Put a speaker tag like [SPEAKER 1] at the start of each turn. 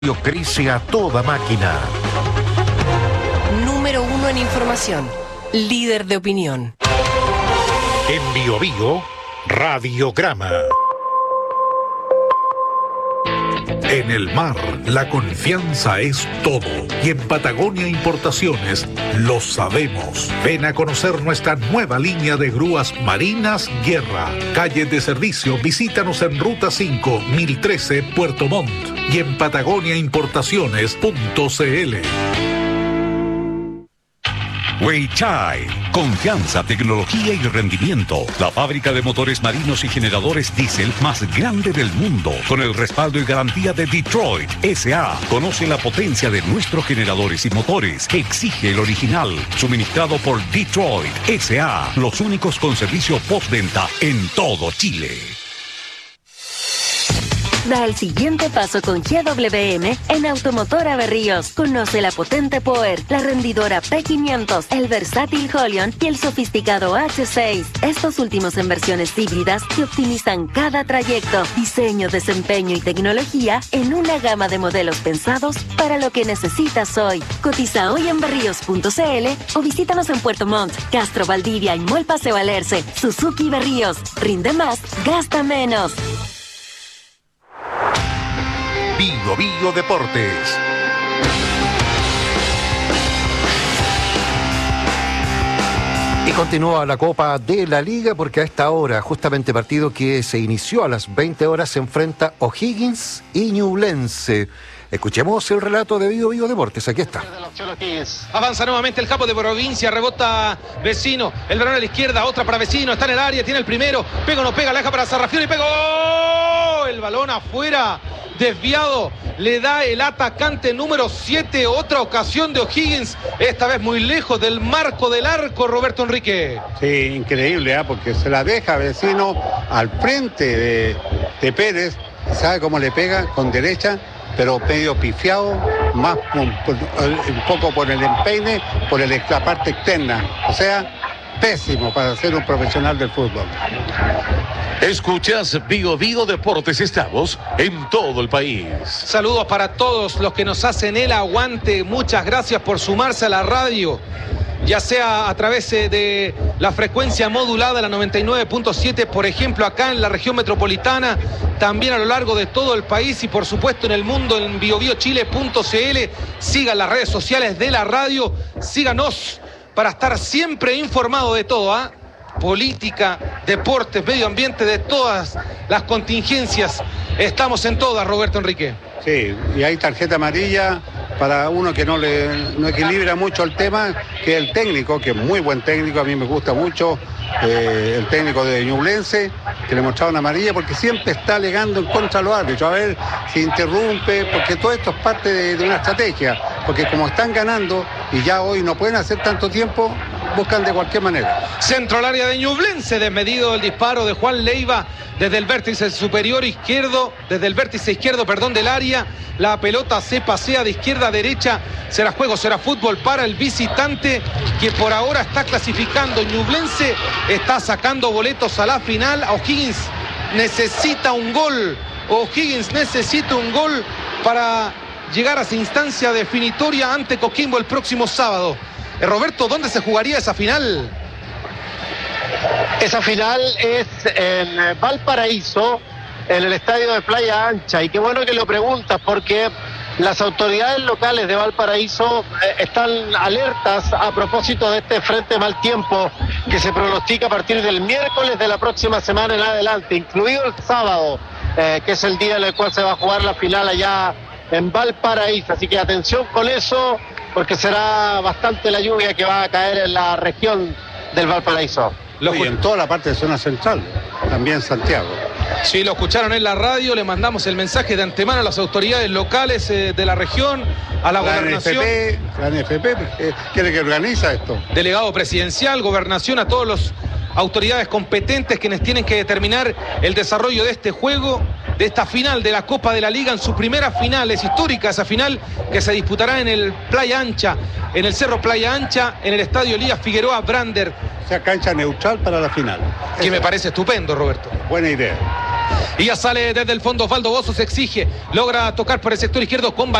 [SPEAKER 1] Crece a toda máquina.
[SPEAKER 2] Número 1 en información. Líder de opinión.
[SPEAKER 1] En Bio Bio, Radiograma. En el mar, la confianza es todo. Y en Patagonia Importaciones, lo sabemos. Ven a conocer nuestra nueva línea de grúas marinas Guerra. Calle de servicio, visítanos en Ruta 5, 1013, Puerto Montt. Y en patagoniaimportaciones.cl.
[SPEAKER 3] Weichai, confianza, tecnología y rendimiento. La fábrica de motores marinos y generadores diésel más grande del mundo, con el respaldo y garantía de Detroit S.A. Conoce la potencia de nuestros generadores y motores. Exige el original, suministrado por Detroit S.A. Los únicos con servicio postventa en todo Chile.
[SPEAKER 4] Da el siguiente paso con GWM en Automotora Berríos. Conoce la potente Power, la rendidora P500, el versátil Holion y el sofisticado H6. Estos últimos en versiones híbridas que optimizan cada trayecto, diseño, desempeño y tecnología en una gama de modelos pensados para lo que necesitas hoy. Cotiza hoy en berríos.cl o visítanos en Puerto Montt, Castro, Valdivia y Mall Paseo Alerce. Suzuki Berríos. Rinde más, gasta menos.
[SPEAKER 1] Bio Bio Deportes.
[SPEAKER 5] Y continúa la Copa de la Liga porque a esta hora, justamente partido que se inició a las 20 horas, se enfrenta O'Higgins y Ñublense. Escuchemos el relato de Bio Bio Deportes, aquí está.
[SPEAKER 6] Avanza nuevamente el capo de provincia, rebota Vecino, el balón a la izquierda, otra para Vecino, está en el área, tiene el primero, pega o no pega, la deja para Sarrafiori, pegó, el balón afuera, desviado, le da el atacante número 7, otra ocasión de O'Higgins, esta vez muy lejos del marco del arco, Roberto Enrique.
[SPEAKER 7] Sí, increíble, porque se la deja Vecino al frente de Pérez, sabe cómo le pega, con derecha, pero medio pifiado, más un poco por el empeine, por la parte externa. O sea, pésimo para ser un profesional del fútbol.
[SPEAKER 8] Escuchas Bio Bio Deportes, estamos en todo el país.
[SPEAKER 6] Saludos para todos los que nos hacen el aguante, muchas gracias por sumarse a la radio, ya sea a través de la frecuencia modulada, la 99.7, por ejemplo, acá en la región metropolitana, también a lo largo de todo el país y por supuesto en el mundo en biobiochile.cl. Sigan las redes sociales de la radio, síganos para estar siempre informado de todo, política, deportes, medio ambiente, de todas las contingencias. Estamos en todas, Roberto Enrique.
[SPEAKER 7] Sí, y hay tarjeta amarilla para uno que no equilibra mucho el tema, que es el técnico, que es muy buen técnico, a mí me gusta mucho, el técnico de Ñublense, que le mostraba una amarilla porque siempre está alegando en contra de los árbitros, a ver si interrumpe, porque todo esto es parte de una estrategia, porque como están ganando y ya hoy no pueden hacer tanto tiempo, buscan de cualquier manera.
[SPEAKER 6] Centro al área de Ñublense, desmedido el disparo de Juan Leiva desde el vértice superior izquierdo, desde el vértice izquierdo, del área. La pelota se pasea de izquierda a derecha. Será juego, será fútbol para el visitante, que por ahora está clasificando. Ñublense está sacando boletos a la final. O'Higgins necesita un gol. O'Higgins necesita un gol para llegar a esa instancia definitoria ante Coquimbo el próximo sábado. Roberto, ¿dónde se jugaría esa final?
[SPEAKER 9] Esa final es en Valparaíso, en el estadio de Playa Ancha. Y qué bueno que lo preguntas, porque las autoridades locales de Valparaíso están alertas a propósito de este frente mal tiempo que se pronostica a partir del miércoles de la próxima semana en adelante, incluido el sábado, que es el día en el cual se va a jugar la final allá en Valparaíso. Así que atención con eso, porque será bastante la lluvia que va a caer en la región del Valparaíso.
[SPEAKER 7] Y en toda la parte de zona central, también Santiago.
[SPEAKER 6] Sí, lo escucharon en la radio, le mandamos el mensaje de antemano a las autoridades locales de la región, a la gobernación.
[SPEAKER 7] La NFP, ¿quiere que organiza esto?
[SPEAKER 6] Delegado presidencial, gobernación, a todas las autoridades competentes quienes tienen que determinar el desarrollo de este juego, de esta final de la Copa de la Liga, en su primera final. Es histórica esa final que se disputará en el Playa Ancha, en el Cerro Playa Ancha, en el Estadio Elías Figueroa Brander.
[SPEAKER 7] O sea, cancha neutral para la final.
[SPEAKER 6] Que me parece estupendo, Roberto.
[SPEAKER 7] Buena idea.
[SPEAKER 6] Y ya sale desde el fondo Osvaldo Bozo, se exige, logra tocar por el sector izquierdo con